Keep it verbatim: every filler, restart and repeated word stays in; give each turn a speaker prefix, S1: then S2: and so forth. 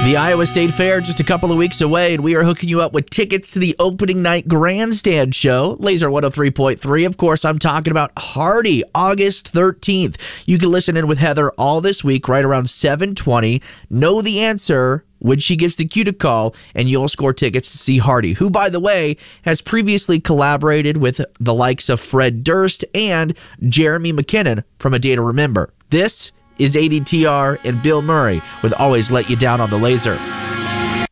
S1: The Iowa State Fair just a couple of weeks away, and we are hooking you up with tickets to the opening night grandstand show. Laser one oh three point three. Of course, I'm talking about Hardy, August thirteenth. You can listen in with Heather all this week right around seven twenty. Know the answer when she gives the cue to call, and you'll score tickets to see Hardy, who, by the way, has previously collaborated with the likes of Fred Durst and Jeremy McKinnon from A Day to Remember. This is A D T R and Bill Murray with Always Let You Down on the Laser.